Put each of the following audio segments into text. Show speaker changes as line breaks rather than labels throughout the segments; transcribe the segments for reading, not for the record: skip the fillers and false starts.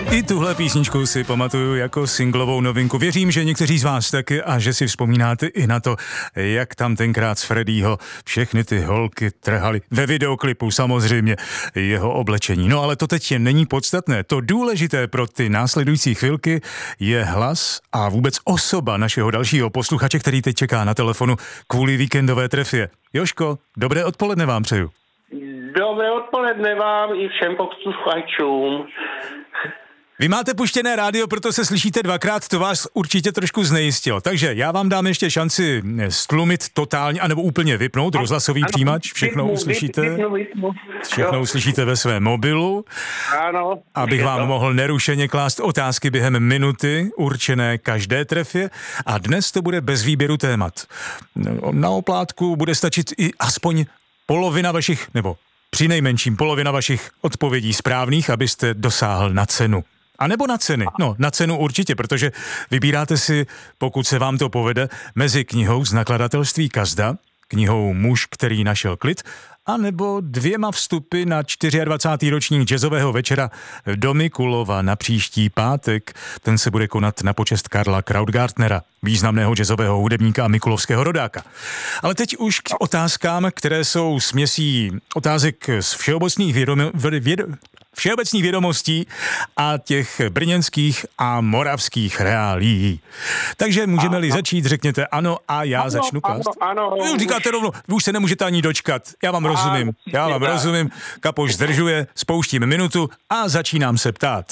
I tuhle písničku si pamatuju jako singlovou novinku. Věřím, že někteří z vás taky a že si vzpomínáte i na to, jak tam tenkrát z Freddyho všechny ty holky trhaly ve videoklipu samozřejmě jeho oblečení. No ale to teď není podstatné. To důležité pro ty následující chvilky je hlas a vůbec osoba našeho dalšího posluchače, který teď čeká na telefonu kvůli víkendové trefě. Jožko, dobré odpoledne vám přeju.
Dobré odpoledne vám i všem posluchačům.
Vy máte puštěné rádio, proto se slyšíte dvakrát, to vás určitě trošku znejistilo. Takže já vám dám ještě šanci stlumit totálně, anebo úplně vypnout rozhlasový přijímač. Všechno uslyšíte. Všechno uslyšíte ve svém mobilu.
Ano.
Abych vám mohl nerušeně klást otázky během minuty, určené každé trefě. A dnes to bude bez výběru témat. Na oplátku bude stačit i aspoň polovina vašich, nebo přinejmenším polovina vašich odpovědí správných, abyste dosáhl na cenu. A nebo na ceny. No, na cenu určitě, protože vybíráte si, pokud se vám to povede, mezi knihou z nakladatelství Kazda, knihou Muž, který našel klid, a nebo 2 vstupy na 24. ročník jazzového večera do Mikulova na příští pátek. Ten se bude konat na počest Karla Krautgartnera, významného jazzového hudebníka a mikulovského rodáka. Ale teď už k otázkám, které jsou směsí otázek z všeobecných vědomostí a těch brněnských a moravských reálií. Takže můžeme-li začít, řekněte ano a já začnu klást.
Ano.
Vy říkáte rovno, vy už se nemůžete ani dočkat. Já vám rozumím. Kapoš zdržuje, spouštím minutu a začínám se ptát.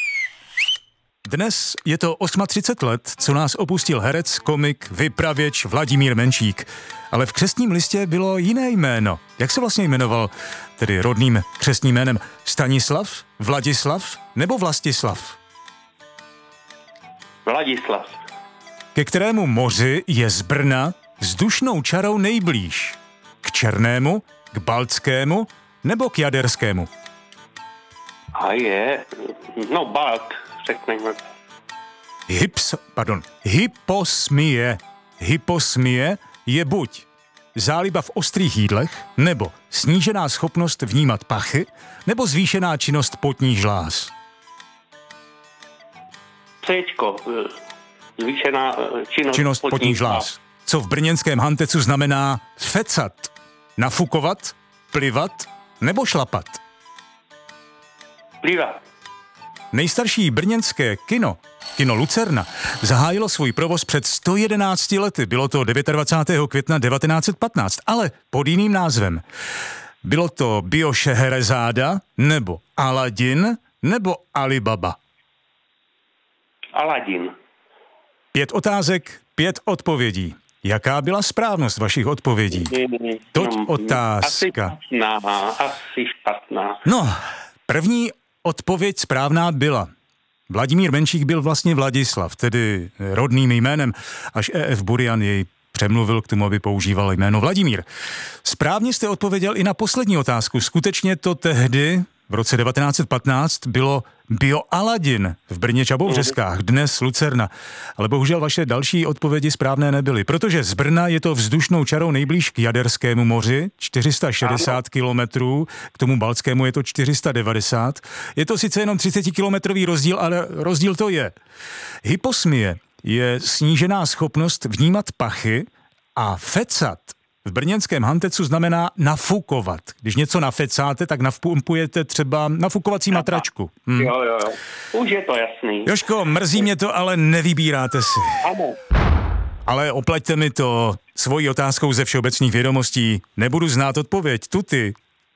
Dnes je to 38 let, co nás opustil herec, komik, vypravěč Vladimír Menšík. Ale v křestním listě bylo jiné jméno. Jak se vlastně jmenoval, tedy rodným křestním jménem? Stanislav, Vladislav nebo Vlastislav?
Vladislav.
Ke kterému moři je z Brna vzdušnou čarou nejblíž? K Černému, k Baltskému nebo k Jaderskému?
Balt, řekneme.
Hyposmie. Hyposmie je buď záliba v ostrých jídlech, nebo snížená schopnost vnímat pachy, nebo zvýšená činnost potních žláz.
Céčko, zvýšená činnost
potních žláz. Co v brněnském hantecu znamená fecat? Nafukovat, plivat nebo šlapat?
Plivat.
Nejstarší brněnské kino Lucerna, zahájilo svůj provoz před 111 lety. Bylo to 29. května 1915, ale pod jiným názvem. Bylo to Bio Šeherezáda, nebo Aladin, nebo Alibaba?
Aladin.
5 otázek, 5 odpovědí. Jaká byla správnost vašich odpovědí? Toť otázka.
Asi špatná.
No, první odpověď správná byla. Vladimír Menšík byl vlastně Vladislav, tedy rodným jménem, až E.F. Burian jej přemluvil k tomu, aby používal jméno Vladimír. Správně jste odpověděl i na poslední otázku. Skutečně to tehdy, v roce 1915, bylo Bio Aladin v Brně Čabovřeskách, dnes Lucerna. Ale bohužel vaše další odpovědi správné nebyly, protože z Brna je to vzdušnou čarou nejblíž k Jaderskému moři, 460 kilometrů, k tomu Baltskému je to 490. Je to sice jenom 30-kilometrový rozdíl, ale rozdíl to je. Hyposmie je snížená schopnost vnímat pachy a fecat v brněnském hantecu znamená nafukovat. Když něco nafecáte, tak napumpujete třeba nafukovací matračku.
Jo. Už je to jasný.
Jožko, mrzí mě to, ale nevybíráte si.
Ano.
Ale oplaťte mi to svojí otázkou ze všeobecných vědomostí. Nebudu znát odpověď. Tuty.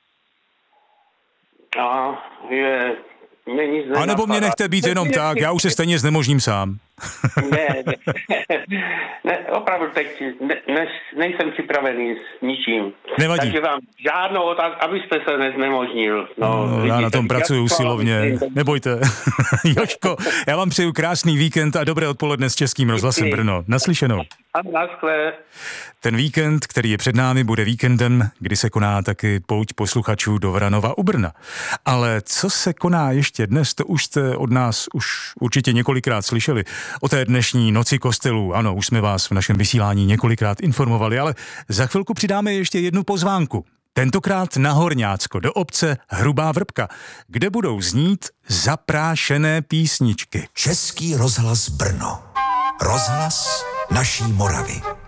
A nebo mě nechte být jenom tak, já už se stejně znemožním sám.
Ne, opravdu teď nejsem připravený s ničím.
Nevadí.
Takže vám žádnou otázku, abyste se neznemožnil.
Já na tom pracuji usilovně, nebojte. Jožko, já vám přeju krásný víkend a dobré odpoledne s Českým rozhlasem Brno. Naslyšenou.
A naschle.
Ten víkend, který je před námi, bude víkendem, kdy se koná taky pouť posluchačů do Vranova u Brna. Ale co se koná ještě dnes, to už jste od nás už určitě několikrát slyšeli. O té dnešní noci kostelů, ano, už jsme vás v našem vysílání několikrát informovali, ale za chvilku přidáme ještě jednu pozvánku. Tentokrát na Horňácko, do obce Hrubá Vrbka, kde budou znít zaprášené písničky.
Český rozhlas Brno. Rozhlas naší Moravy.